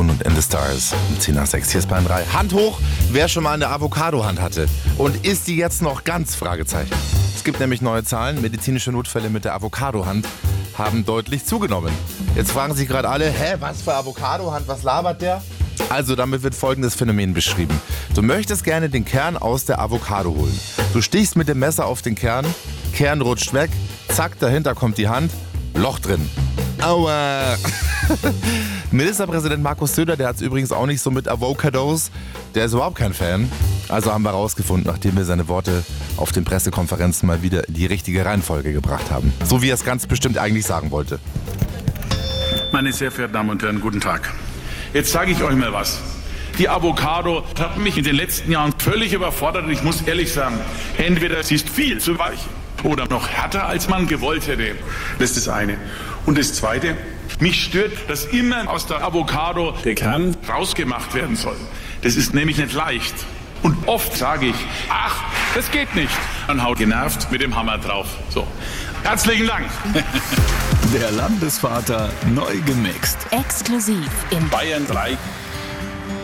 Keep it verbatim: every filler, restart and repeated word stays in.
Moon und In the Stars. Um zehn nach sechs, hier ist Bayern drei. Hand hoch, wer schon mal eine Avocado-Hand hatte. Und ist die jetzt noch ganz? Fragezeichen. Es gibt nämlich neue Zahlen. Medizinische Notfälle mit der Avocado-Hand haben deutlich zugenommen. Jetzt fragen sich gerade alle, hä, was für Avocado-Hand, was labert der? Also damit wird folgendes Phänomen beschrieben. Du möchtest gerne den Kern aus der Avocado holen. Du stichst mit dem Messer auf den Kern, Kern rutscht weg, zack, dahinter kommt die Hand, Loch drin. Aua! Ministerpräsident Markus Söder, der hat es übrigens auch nicht so mit Avocados. Der ist überhaupt kein Fan. Also haben wir rausgefunden, nachdem wir seine Worte auf den Pressekonferenzen mal wieder in die richtige Reihenfolge gebracht haben. So wie er es ganz bestimmt eigentlich sagen wollte. Meine sehr verehrten Damen und Herren, guten Tag. Jetzt sage ich euch mal was. Die Avocado hat mich in den letzten Jahren völlig überfordert und ich muss ehrlich sagen, entweder sie ist viel zu weich oder noch härter, als man gewollt hätte. Das ist das eine. Und das zweite, mich stört, dass immer aus der Avocado der Kern rausgemacht werden soll. Das ist nämlich nicht leicht. Und oft sage ich, ach, das geht nicht. Dann haut genervt mit dem Hammer drauf. So. Herzlichen Dank. Der Landesvater neu gemixt. Exklusiv in Bayern drei.